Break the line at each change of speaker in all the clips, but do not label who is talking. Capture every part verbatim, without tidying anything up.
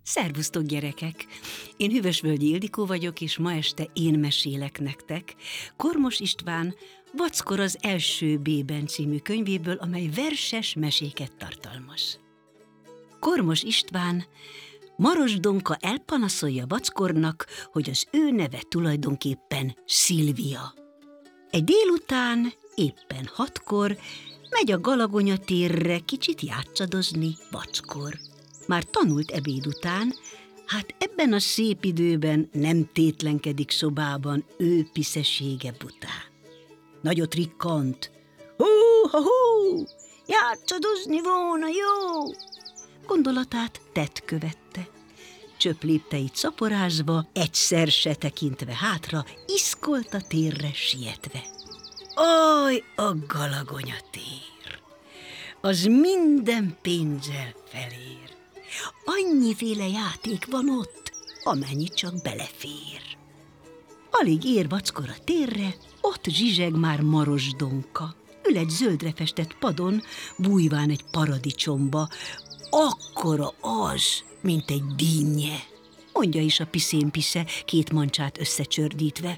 Szervusztok, gyerekek! Én Hűvösvölgyi Ildikó vagyok, és ma este én mesélek nektek Kormos István Vackor az első B-ben című könyvéből, amely verses meséket tartalmaz. Kormos István Maros Donka elpanaszolja Vackornak, hogy az ő neve tulajdonképpen Szilvia. Egy délután, éppen hatkor megy a Galagonya térre kicsit játszadozni Vackor. Már tanult ebéd után, hát ebben a szép időben nem tétlenkedik szobában ő piszesége bután. Nagyot rikkant. Hú-ha-hú, játszadozni volna jó! Gondolatát tett követte. Csöpp lépteit szaporázva, egyszer se tekintve hátra, iszkolt a térre sietve. Aj, a Galagonya tér! Az minden pénzzel felér. Annyiféle játék van ott, amennyi csak belefér. Alig ér Vackor a térre, ott zsizseg már Maros Donka. Ül egy zöldre festett padon, bújván egy paradicsomba. Akkora az, mint egy dinnye, mondja is a piszén-pisze, két mancsát összecsördítve.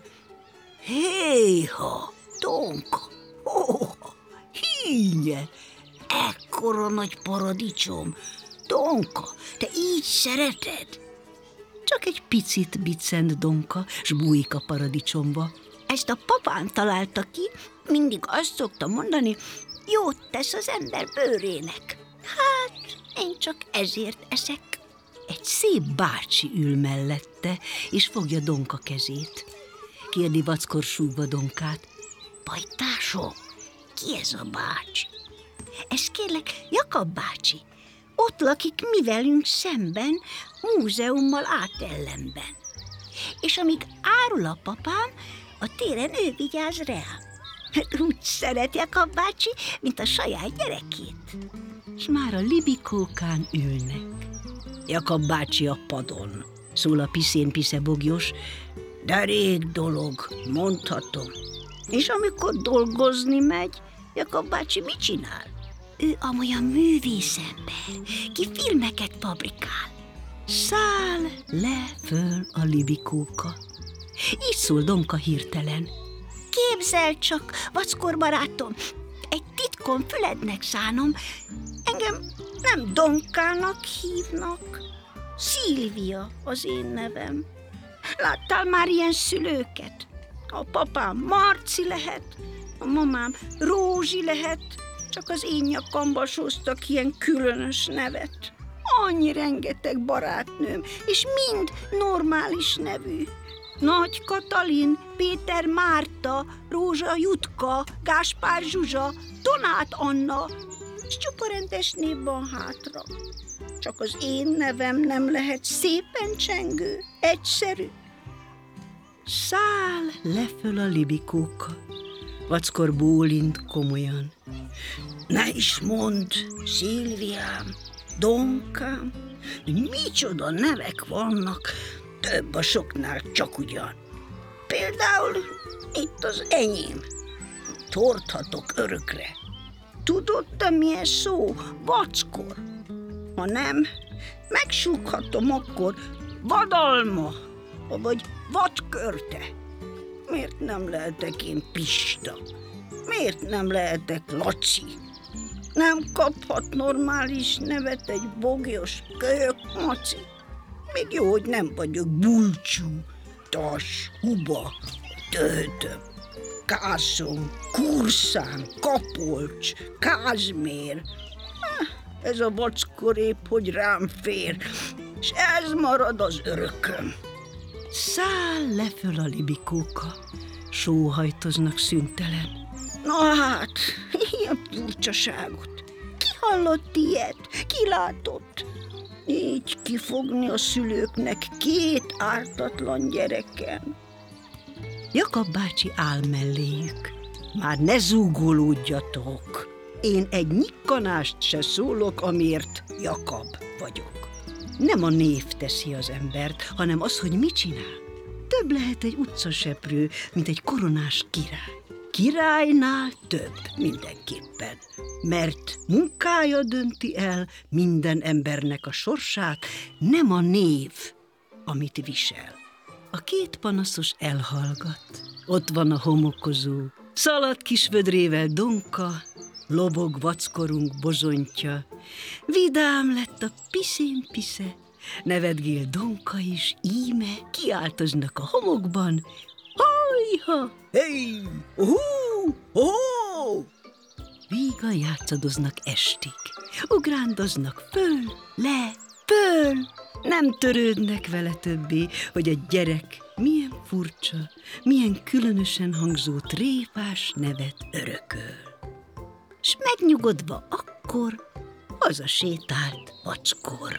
Héha, Donka, hóha, hínye, ekkora nagy paradicsom. Donka, te így szereted? Csak egy picit biccent Donka, s bújik a paradicsomba. Ezt a papám találta ki, mindig azt szokta mondani, jót tesz az ember bőrének. Hát, én csak ezért eszek. Egy szép bácsi ül mellette, és fogja Donka kezét. Kérdi Vackor súgva Donkát. Pajtásom, ki ez a bácsi? Ez kérlek Jakab bácsi. Ott lakik mi velünk szemben, múzeummal átellenben. És amíg árul a papám, a téren ő vigyáz rám. Úgy szeret Jakab bácsi, mint a saját gyerekét. S már a libikókán ülnek. Jakab bácsi a padon, szól a piszén-pisze bogyos, de rég dolog, mondhatom. És amikor dolgozni megy, Jakab bácsi mit csinál? Ő amolyan művészember, ki filmeket fabrikál. Száll le föl a libikóka. Így szól Donka hirtelen. Képzeld csak, Vackor barátom, egy titkon fülednek szánom. Engem nem Donkának hívnak, Szilvia az én nevem. Láttál már ilyen szülőket? A papám Marci lehet, a mamám Rózsi lehet, csak az én nyakamba soztak ilyen különös nevet. Annyi rengeteg barátnőm, és mind normális nevű. Nagy Katalin, Péter Márta, Rózsa Jutka, Gáspár Zsuzsa, Donát Anna, és csupa rendes név van hátra. Csak az én nevem nem lehet szépen csengő, egyszerű. Száll le föl a libikóka. Vackor bólint komolyan. Ne is mondd, Szilviám, Donkám, micsoda nevek vannak, több a soknál csak ugyan. Például itt az enyém, Torthatok örökre. Tudod te milyen szó? Vackor. Ha nem, megsúghatom akkor Vadalma, vagy Vadkörte. Miért nem lehetek én Pista? Miért nem lehetek Laci? Nem kaphat normális nevet egy bogyos kölyök maci? Még jó, hogy nem vagyok Bulcsú, Tas, Huba, Töhötöm, Kászom, Kurszán, Kapolcs, Kázmér. Ez a Vackor épp, hogy rám fér, és ez marad az örököm. Száll le föl a libikóka, sóhajtoznak szüntelen. Na hát, ilyen furcsaságot. Ki hallott ilyet? Ki látott? Így kifogni a szülőknek két ártatlan gyereken. Jakab bácsi áll melléjük. Már ne zúgolódjatok. Én egy nyikkanást se szólok, amiért Jakab vagyok. Nem a név teszi az embert, hanem az, hogy mit csinál. Több lehet egy utcaseprő, mint egy koronás király. Királynál több mindenképpen. mert munkája dönti el minden embernek a sorsát, nem a név, amit visel. A két panaszos elhallgat. Ott van a homokozó. Szalad kis vödrével Donka, lobog vackorunk bozonytja. Vidám lett a piszén pisze, nevetgél Donka is, íme kiáltoznak a homokban. Hajha! Hey! Ohú! Ohó! Vígan játszadoznak estig, ugrándoznak föl, le, föl. Nem törődnek vele többé, hogy a gyerek milyen furcsa, milyen különösen hangzó tréfás nevet örököl. S megnyugodva akkor hazasétált vackor.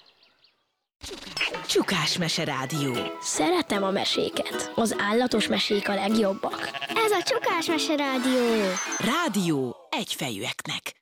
Csukás Mese Rádió.
Szeretem a meséket. Az állatos mesék a legjobbak. Ez a Csukás Mese Rádió.
Rádió egyfejűeknek.